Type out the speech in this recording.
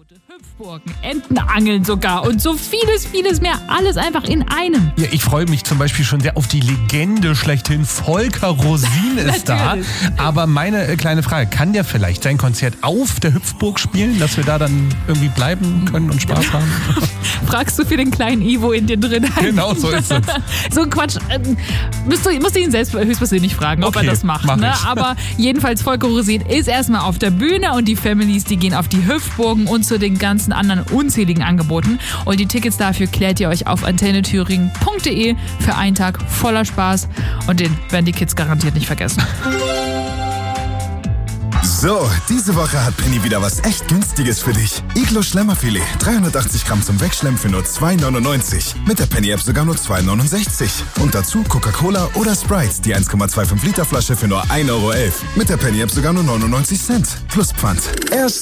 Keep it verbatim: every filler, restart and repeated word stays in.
Hüpfburgen, Entenangeln sogar und so vieles, vieles mehr. Alles einfach in einem. Ja, ich freue mich zum Beispiel schon sehr auf die Legende schlechthin. Volker Rosin ist da. Aber meine äh, kleine Frage, kann der vielleicht sein Konzert auf der Hüpfburg spielen, dass wir da dann irgendwie bleiben können und Spaß haben? Fragst du für den kleinen Ivo in dir drin? Genau, so ist es. So ein Quatsch. Ähm, musst, du, musst du ihn selbst höchstpersönlich fragen, ob okay, er das macht. mach Ne? ich. Aber jedenfalls, Volker Rosin ist erstmal auf der Bühne und die Families, die gehen auf die Hüpfburgen und zu den ganzen anderen unzähligen Angeboten. Und die Tickets dafür klärt ihr euch auf antenne thüringen punkt de für einen Tag voller Spaß. Und den werden die Kids garantiert nicht vergessen. So, diese Woche hat Penny wieder was echt Günstiges für dich. Iglo Schlemmerfilet, dreihundertachtzig Gramm zum Wegschlemmen für nur zwei neunundneunzig. Mit der Penny-App sogar nur zwei neunundsechzig. Und dazu Coca-Cola oder Sprite, die eins Komma fünfundzwanzig Liter Flasche für nur ein Euro elf. Mit der Penny-App sogar nur neunundneunzig Cent. Plus Pfand. Erst